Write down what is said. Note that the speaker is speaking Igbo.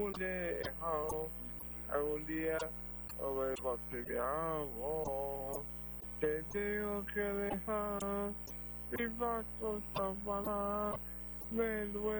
lejos, algún día lo vivo. Te digo que dejar mi paso para me duele.